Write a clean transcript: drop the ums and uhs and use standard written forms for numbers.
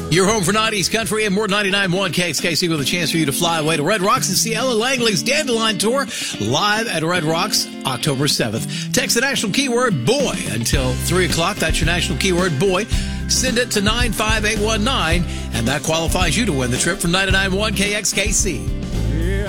Your home for 90s country and more 99.1 KXKC with a chance for you to fly away to Red Rocks and see Ella Langley's Dandelion Tour live at Red Rocks October 7th. Text the national keyword boy until 3 o'clock. That's your national keyword boy. Send it to 95819 and that qualifies you to win the trip from 99.1 KXKC.